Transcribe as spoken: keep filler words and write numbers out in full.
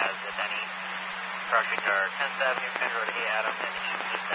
as, if any, Project are tenth Avenue, Penn Road, A. Adam, and East